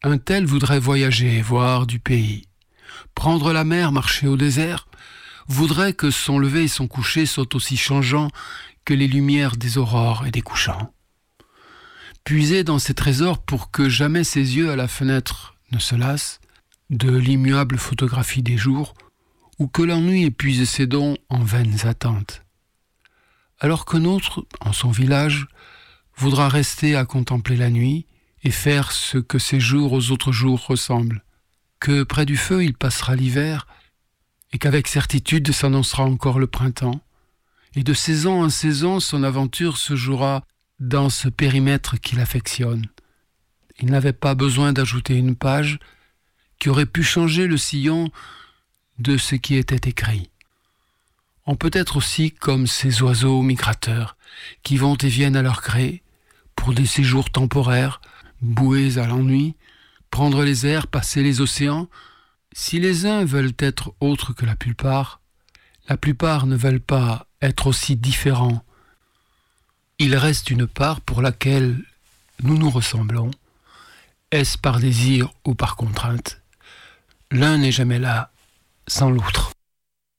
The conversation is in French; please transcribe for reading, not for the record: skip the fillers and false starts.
Un tel voudrait voyager, voir du pays, prendre la mer, marcher au désert, voudrait que son lever et son coucher soient aussi changeants que les lumières des aurores et des couchants. Puiser dans ses trésors pour que jamais ses yeux à la fenêtre ne se lassent de l'immuable photographie des jours, ou que l'ennui épuise ses dons en vaines attentes. Alors qu'un autre, en son village, voudra rester à contempler la nuit et faire ce que ses jours aux autres jours ressemblent, que près du feu il passera l'hiver et qu'avec certitude s'annoncera encore le printemps, et de saison en saison son aventure se jouera dans ce périmètre qu'il affectionne. Il n'avait pas besoin d'ajouter une page qui aurait pu changer le sillon de ce qui était écrit. On peut être aussi comme ces oiseaux migrateurs qui vont et viennent à leur gré pour des séjours temporaires, boués à l'ennui, prendre les airs, passer les océans. Si les uns veulent être autres que la plupart ne veulent pas être aussi différents. Il reste une part pour laquelle nous nous ressemblons. Est-ce par désir ou par contrainte ? L'un n'est jamais là sans l'autre.